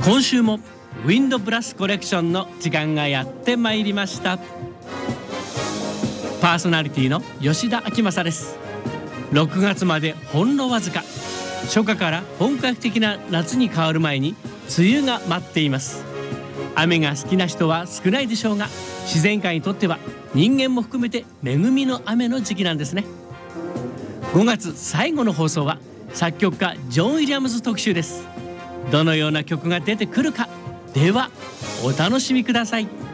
今週もウィンドプラスコレクションの時間がやってまいりました。パーソナリティの吉田明正です。6月までほんのわずか、初夏から本格的な夏に変わる前に梅雨が待っています。雨が好きな人は少ないでしょうが、自然界にとっては人間も含めて恵みの雨の時期なんですね。5月最後の放送は作曲家ジョン・ウィリアムズ特集です。どのような曲が出てくるか、ではお楽しみください。